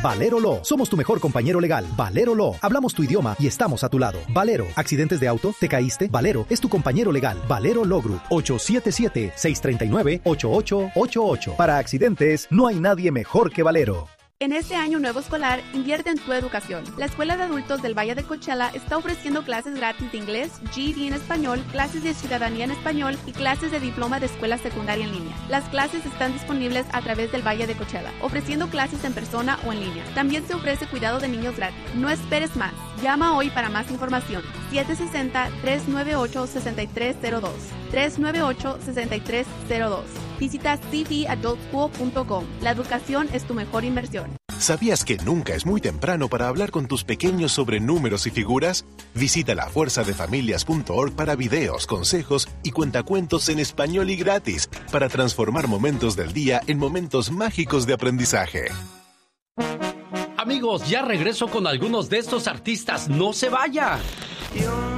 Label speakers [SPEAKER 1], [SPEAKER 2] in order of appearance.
[SPEAKER 1] Valero Law. Somos tu mejor compañero legal. Valero Law. Hablamos tu idioma y estamos a tu lado. Valero. ¿Accidentes de auto? ¿Te caíste? Valero es tu compañero legal. Valero Law Group. 877-639-8888. Para accidentes, no hay nadie mejor que Valero.
[SPEAKER 2] En este año nuevo escolar, invierte en tu educación. La Escuela de Adultos del Valle de Coachella está ofreciendo clases gratis de inglés, GED en español, clases de ciudadanía en español y clases de diploma de escuela secundaria en línea. Las clases están disponibles a través del Valle de Coachella, ofreciendo clases en persona o en línea. También se ofrece cuidado de niños gratis. No esperes más. Llama hoy para más información. 760-398-6302. 398-6302. Visita cvadultschool.com. La educación es tu mejor inversión.
[SPEAKER 3] ¿Sabías que nunca es muy temprano para hablar con tus pequeños sobre números y figuras? Visita lafuerzadefamilias.org para videos, consejos y cuentacuentos en español y gratis para transformar momentos del día en momentos mágicos de aprendizaje.
[SPEAKER 4] Amigos, ya regreso con algunos de estos artistas. ¡No se vaya!